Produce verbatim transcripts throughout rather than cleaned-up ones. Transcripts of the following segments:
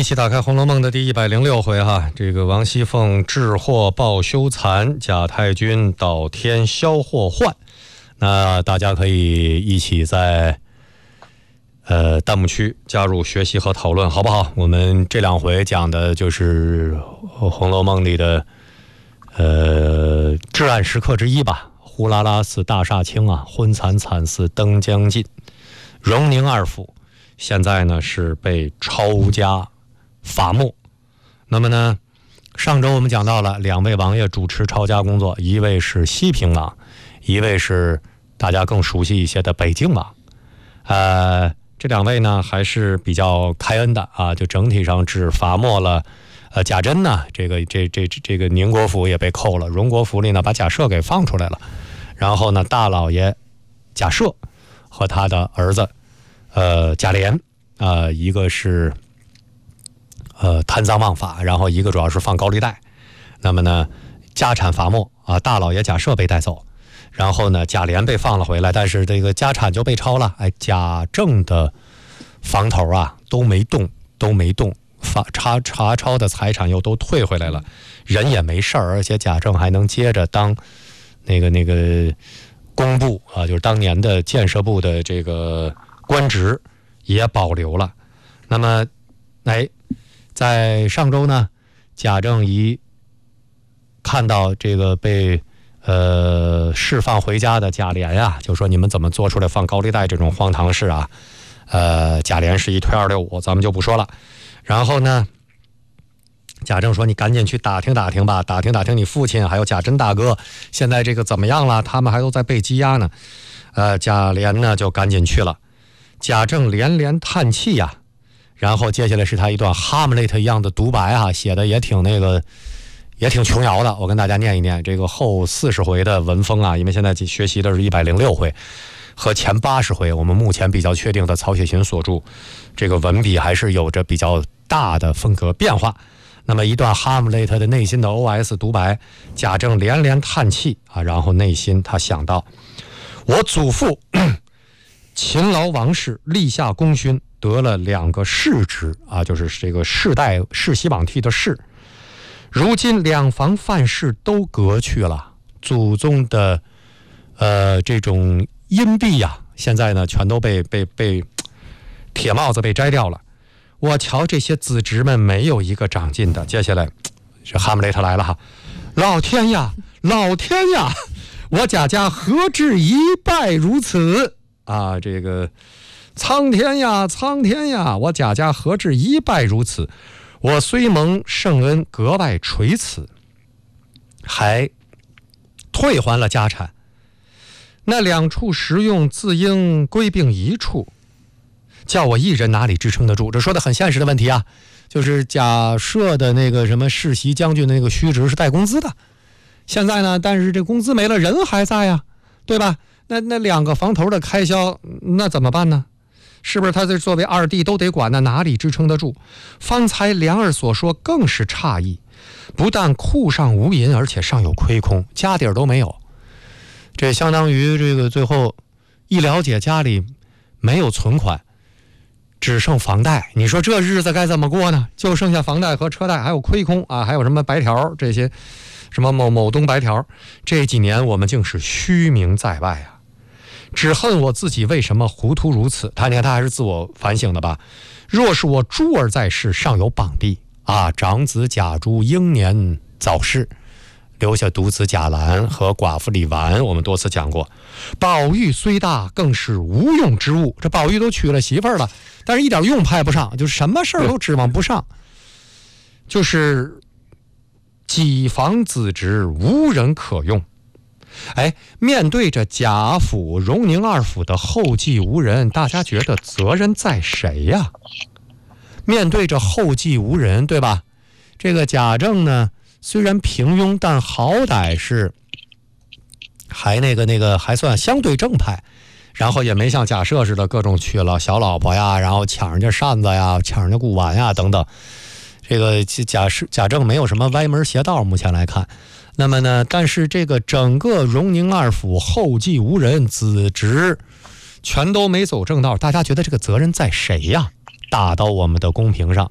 起打开《红楼梦》的第一百零六回哈，这个王熙凤治祸报羞残，贾太君倒天消祸患。那大家可以一起在呃弹幕区加入学习和讨论，好不好？我们这两回讲的就是《红楼梦》里的呃至暗时刻之一吧。呼啦啦似大厦倾啊，昏惨惨似灯将尽。荣宁二府现在呢是被抄家罚没。那么呢，上周我们讲到了两位王爷主持抄家工作，一位是西平王，一位是大家更熟悉一些的北静王。呃，这两位呢还是比较开恩的啊，就整体上只罚没了呃贾珍呢，这个这这这个宁国府也被扣了，荣国府里呢把贾赦给放出来了，然后呢大老爷贾赦和他的儿子呃贾琏啊、呃，一个是呃贪赃枉法，然后一个主要是放高利贷。那么呢家产罚没啊，大老爷贾赦被带走，然后呢贾琏被放了回来，但是这个家产就被抄了。哎，贾政的房头啊都没动都没动，罚查查抄的财产又都退回来了，人也没事儿，而且贾政还能接着当那个那个工部啊，就是当年的建设部的这个官职也保留了。那么哎，在上周呢，贾政一看到这个被呃释放回家的贾琏啊，就说你们怎么做出来放高利贷这种荒唐事啊？呃，贾琏是一推二六五，咱们就不说了。然后呢，贾政说你赶紧去打听打听吧，打听打听你父亲还有贾珍大哥现在这个怎么样了，他们还都在被羁押呢。呃，贾琏呢就赶紧去了。贾政连连叹气呀、啊，然后接下来是他一段哈姆雷特一样的独白啊，写的也挺那个也挺琼瑶的，我跟大家念一念这个后四十回的文风啊，因为现在学习的是一百零六回和前八十回，我们目前比较确定的曹雪芹所著这个文笔还是有着比较大的风格变化。那么一段哈姆雷特的内心的 O S 独白，贾政连连叹气啊，然后内心他想到，我祖父勤劳王室，立下功勋，得了两个世职啊，就是这个世代世袭罔替的世。如今两房范氏都革去了，祖宗的呃这种荫蔽呀、啊，现在呢全都被被被铁帽子被摘掉了。我瞧这些子侄们没有一个长进的。接下来这哈姆雷特来了哈，老天呀，老天呀，我贾家何至一败如此啊！这个苍天呀，苍天呀，我贾家何至一败如此？我虽蒙圣恩格外垂慈，还退还了家产，那两处实用自应归并一处，叫我一人哪里支撑得住？这说的很现实的问题啊，就是贾赦的那个什么世袭将军的那个虚职是带工资的，现在呢，但是这工资没了，人还在呀，对吧？那那两个房头的开销，那怎么办呢？是不是他这作为二弟都得管呢？哪里支撑得住？方才梁儿所说更是诧异，不但库上无银，而且尚有亏空，家底儿都没有。这相当于这个最后一了解家里没有存款，只剩房贷。你说这日子该怎么过呢？就剩下房贷和车贷，还有亏空啊，还有什么白条这些，什么某某东白条。这几年我们竟是虚名在外啊！只恨我自己为什么糊涂如此。他你看他还是自我反省的吧。若是我珠儿在世，尚有绑臂啊，长子贾珠英年早逝，留下独子贾兰和寡妇李纨，我们多次讲过。宝玉虽大，更是无用之物。这宝玉都娶了媳妇儿了，但是一点用派不上，就是什么事儿都指望不上，就是己房子侄无人可用。哎，面对着贾府荣宁二府的后继无人，大家觉得责任在谁呀？面对着后继无人，对吧？这个贾政呢，虽然平庸，但好歹是还那个那个还算相对正派，然后也没像贾赦似的各种娶了小老婆呀，然后抢人家扇子呀，抢人家古玩呀等等。这个贾氏贾政没有什么歪门邪道，目前来看。那么呢，但是这个整个荣宁二府后继无人，子侄全都没走正道，大家觉得这个责任在谁呀？打到我们的公屏上，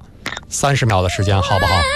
三十秒的时间，好不好？